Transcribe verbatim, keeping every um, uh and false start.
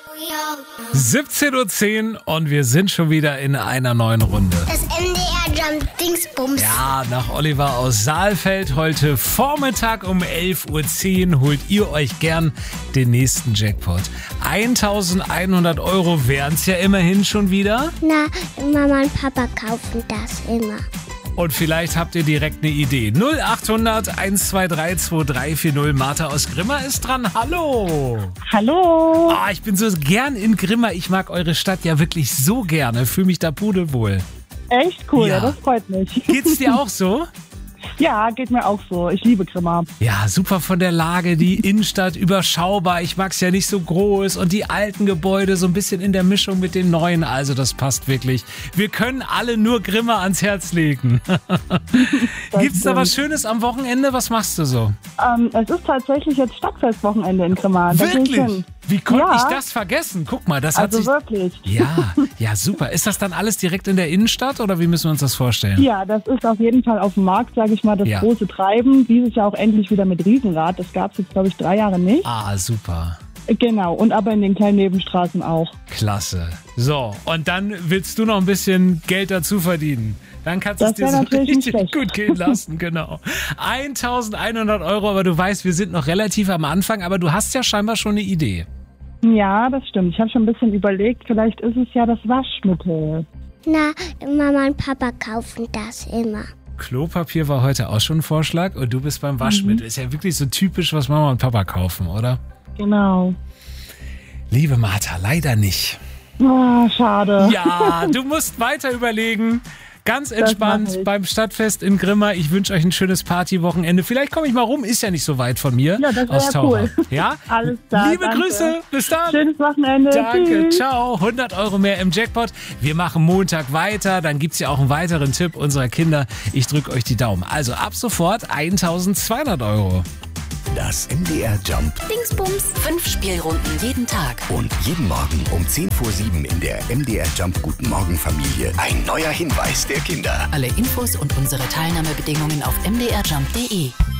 siebzehn Uhr zehn und wir sind schon wieder in einer neuen Runde. Das M D R Jump Dingsbums. Ja, nach Oliver aus Saalfeld heute Vormittag um elf Uhr zehn holt ihr euch gern den nächsten Jackpot. eintausendeinhundert Euro wären es ja immerhin schon wieder. Na, Mama und Papa kaufen das immer. Und vielleicht habt ihr direkt eine Idee. null acht hundert eins zwei drei zwei drei vier null. Martha aus Grimma ist dran. Hallo. Hallo. Oh, ich bin so gern in Grimma. Ich mag eure Stadt ja wirklich so gerne. Fühle mich da pudelwohl. Echt cool, Ja. ja. Das freut mich. Geht's dir auch so? Ja, geht mir auch so. Ich liebe Grimma. Ja, super von der Lage, die Innenstadt überschaubar. Ich mag's ja nicht so groß und die alten Gebäude so ein bisschen in der Mischung mit den neuen. Also das passt wirklich. Wir können alle nur Grimma ans Herz legen. Gibt's da was Schönes am Wochenende? Was machst du so? Ähm, es ist tatsächlich jetzt Stadtfestwochenende in Grimma. Da geh ich Wirklich? hin. Wie konnte Ja. ich das vergessen? Guck mal, das hat Also sich... wirklich. Ja, ja, super. Ist das dann alles direkt in der Innenstadt oder wie müssen wir uns das vorstellen? Ja, das ist auf jeden Fall auf dem Markt, sage ich mal, das Ja. große Treiben. Dieses Jahr auch endlich wieder mit Riesenrad. Das gab es jetzt, glaube ich, drei Jahre nicht. Ah, super. Genau, und aber in den kleinen Nebenstraßen auch. Klasse. So, und dann willst du noch ein bisschen Geld dazu verdienen. Dann kannst du es Das dir wär so natürlich nicht richtig schlecht. gut gehen lassen, genau. eintausendeinhundert Euro, aber du weißt, wir sind noch relativ am Anfang, aber du hast ja scheinbar schon eine Idee. Ja, das stimmt. Ich habe schon ein bisschen überlegt, vielleicht ist es ja das Waschmittel. Na, Mama und Papa kaufen das immer. Klopapier war heute auch schon ein Vorschlag und du bist beim Waschmittel. Ist ja wirklich so typisch, was Mama und Papa kaufen, oder? Genau. Liebe Martha, leider nicht. Ah, schade. Ja, du musst weiter überlegen. Ganz mach entspannt ich. beim Stadtfest in Grimma. Ich wünsche euch ein schönes Partywochenende. Vielleicht komme ich mal rum, ist ja nicht so weit von mir. Ja, das wär aus ja Taucher. cool. Ja? Alles klar, Liebe danke. Grüße, bis dann. Schönes Wochenende. Danke, Tschüss. ciao. hundert Euro mehr im Jackpot. Wir machen Montag weiter. Dann gibt es ja auch einen weiteren Tipp unserer Kinder. Ich drücke euch die Daumen. Also ab sofort eintausendzweihundert Euro. Das M D R Jump Dingsbums. Fünf Spielrunden jeden Tag. und jeden Morgen um zehn vor sieben in der M D R Jump Guten Morgen Familie ein neuer Hinweis der Kinder. Alle Infos und unsere Teilnahmebedingungen auf m d r jump punkt d e.